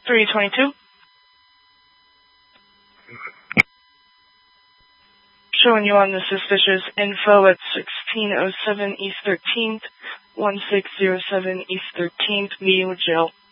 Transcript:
322. Showing you on the suspicious info at 1607 East 13th, 1607 East 13th, meeting with Jill.